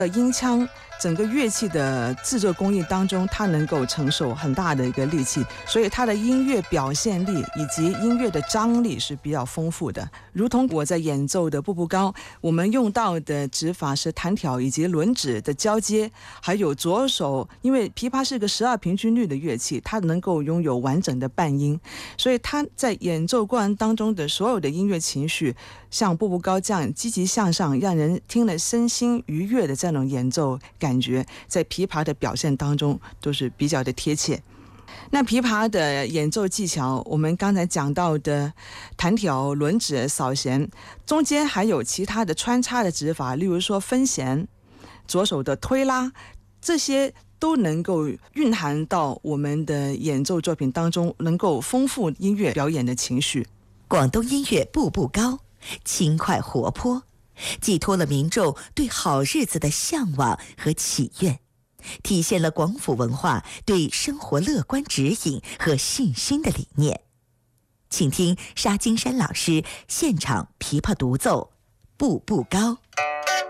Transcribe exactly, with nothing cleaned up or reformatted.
呃，音腔整个乐器的制作工艺当中，它能够承受很大的一个力气，所以它的音乐表现力以及音乐的张力是比较丰富的。如同我在演奏的步步高，我们用到的指法是弹挑以及轮指的交接，还有左手，因为琵琶是个十二平均律的乐器，它能够拥有完整的半音，所以它在演奏过程当中的所有的音乐情绪，像步步高这样积极向上，让人听了身心愉悦的这种演奏感觉，在琵琶的表现当中都是比较的贴切。那琵琶的演奏技巧，我们刚才讲到的弹挑、轮指、扫弦，中间还有其他的穿插的指法，例如说分弦、左手的推拉，这些都能够蕴含到我们的演奏作品当中，能够丰富音乐表演的情绪。 广东音乐步步高，轻快活泼，寄托了民众对好日子的向往和祈愿，体现了广府文化对生活乐观指引和信心的理念。请听沙金山老师现场琵琶独奏《步步高》。